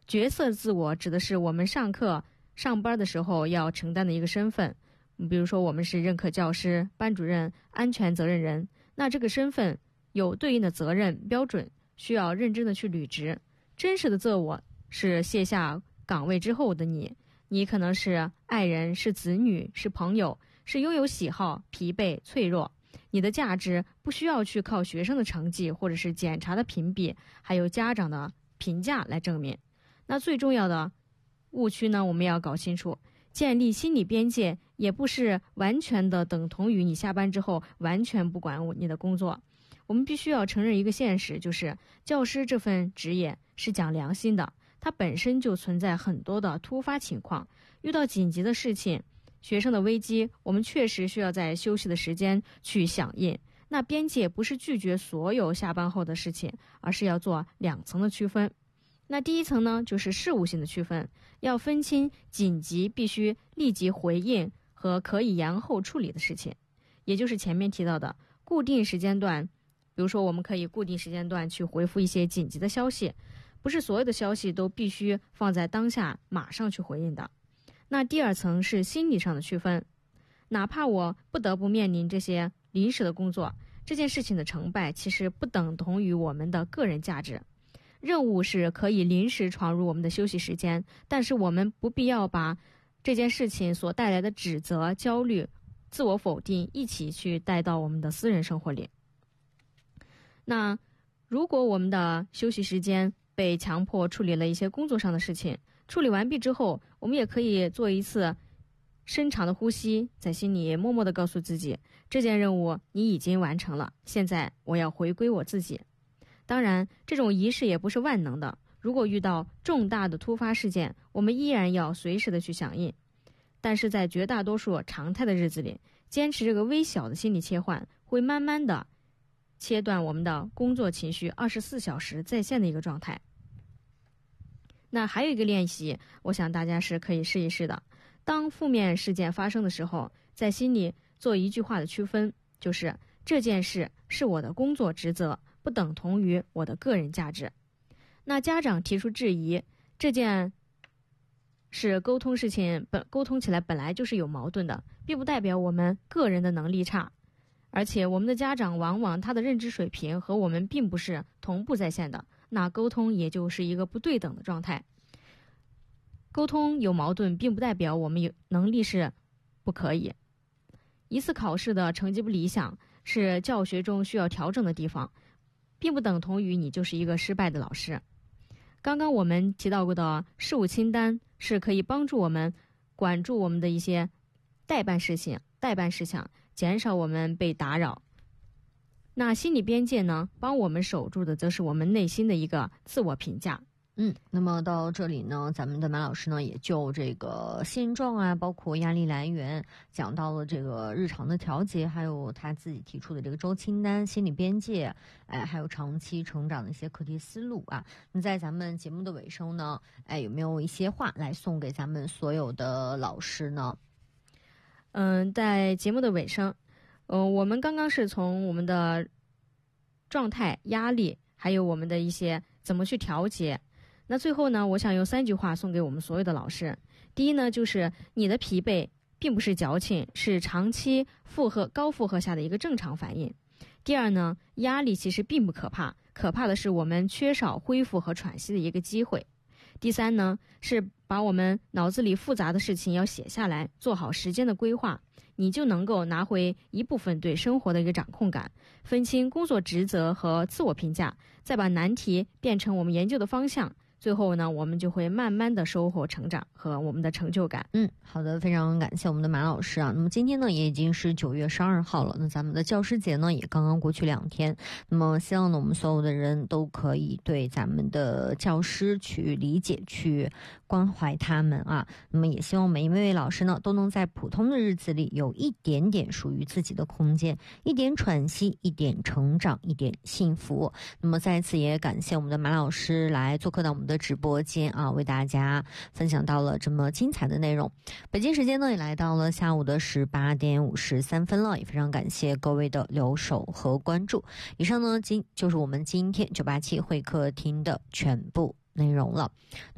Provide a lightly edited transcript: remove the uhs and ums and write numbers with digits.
角色自我指的是我们上课上班的时候要承担的一个身份，比如说我们是任课教师、班主任、安全责任人，那这个身份有对应的责任标准，需要认真的去履职。真实的自我是卸下岗位之后的你可能是爱人，是子女，是朋友，是拥有喜好、疲惫、脆弱。你的价值不需要去靠学生的成绩或者是检查的评比，还有家长的评价来证明。那最重要的误区呢，我们要搞清楚，建立心理边界也不是完全的等同于你下班之后完全不管你的工作。我们必须要承认一个现实，就是教师这份职业是讲良心的，它本身就存在很多的突发情况，遇到紧急的事情，学生的危机，我们确实需要在休息的时间去响应。那边界不是拒绝所有下班后的事情，而是要做2层的区分。那第一层呢，就是事务性的区分，要分清紧急必须立即回应和可以延后处理的事情，也就是前面提到的固定时间段。比如说我们可以固定时间段去回复一些紧急的消息，不是所有的消息都必须放在当下马上去回应的。那第2层是心理上的区分，哪怕我不得不面临这些临时的工作，这件事情的成败其实不等同于我们的个人价值。任务是可以临时闯入我们的休息时间，但是我们不必要把这件事情所带来的指责、焦虑、自我否定一起去带到我们的私人生活里。那如果我们的休息时间被强迫处理了一些工作上的事情，处理完毕之后，我们也可以做一次深长的呼吸，在心里默默地告诉自己，这件任务你已经完成了，现在我要回归我自己。当然，这种仪式也不是万能的，如果遇到重大的突发事件，我们依然要随时的去响应。但是在绝大多数常态的日子里，坚持这个微小的心理切换，会慢慢的切断我们的工作情绪24小时在线的一个状态。那还有一个练习，我想大家是可以试一试的。当负面事件发生的时候，在心里做一句话的区分，就是这件事是我的工作职责，不等同于我的个人价值。那家长提出质疑，这件事沟通事情沟通起来本来就是有矛盾的，并不代表我们个人的能力差，而且我们的家长往往他的认知水平和我们并不是同步在线的，那沟通也就是一个不对等的状态。沟通有矛盾并不代表我们有能力是不可以。一次考试的成绩不理想是教学中需要调整的地方，并不等同于你就是一个失败的老师。刚刚我们提到过的事务清单是可以帮助我们管住我们的一些代办事项，减少我们被打扰。那心理边界呢，帮我们守住的则是我们内心的一个自我评价。 那么到这里呢，咱们的马老师呢也就这个现状啊，包括压力来源，讲到了这个日常的调节，还有他自己提出的这个周清单、心理边界，还有长期成长的一些课题思路啊。那在咱们节目的尾声呢，有没有一些话来送给咱们所有的老师呢？ 在节目的尾声，我们刚刚是从我们的状态、压力，还有我们的一些怎么去调节。那最后呢，我想用3句话送给我们所有的老师。第一呢，就是你的疲惫并不是矫情，是长期高负荷下的一个正常反应。第二呢，压力其实并不可怕，可怕的是我们缺少恢复和喘息的一个机会。第三呢，是把我们脑子里复杂的事情要写下来，做好时间的规划，你就能够拿回一部分对生活的一个掌控感，分清工作职责和自我评价，再把难题变成我们研究的方向。最后呢，我们就会慢慢的收获成长和我们的成就感。 好的，非常感谢我们的马老师啊。那么今天呢，也已经是9月12号了，那咱们的教师节呢也刚刚过去2天。那么希望呢，我们所有的人都可以对咱们的教师去理解，去关怀他们啊。那么也希望每一位老师呢，都能在普通的日子里有一点点属于自己的空间，一点喘息，一点成长，一点幸福。那么再次也感谢我们的马老师来做客到我们的直播间啊，为大家分享到了这么精彩的内容。北京时间呢也来到了下午的18点53分了，也非常感谢各位的留守和关注。以上呢就是我们今天987会客厅的全部内容了。